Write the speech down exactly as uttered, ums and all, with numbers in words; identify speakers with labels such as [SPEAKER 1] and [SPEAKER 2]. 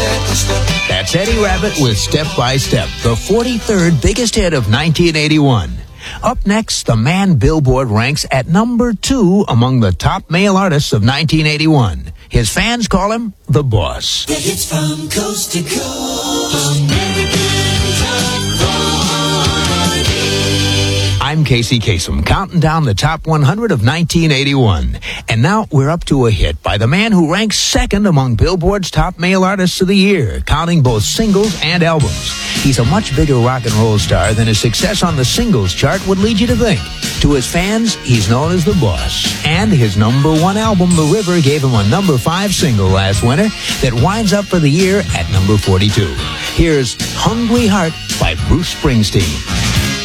[SPEAKER 1] That's Eddie Rabbitt with Step by Step, the forty-third biggest hit of nineteen eighty-one. Up next, the man Billboard ranks at number two among the top male artists of nineteen eighty-one. His fans call him the Boss.
[SPEAKER 2] The hits from coast to coast. American Top forty.
[SPEAKER 1] I'm Casey Kasem, counting down the top one hundred of nineteen eighty-one. And now we're up to a hit by the man who ranks second among Billboard's top male artists of the year, counting both singles and albums. He's a much bigger rock and roll star than his success on the singles chart would lead you to think. To his fans, he's known as the Boss. And his number one album, The River, gave him a number five single last winter that winds up for the year at number forty-two. Here's Hungry Heart by Bruce Springsteen.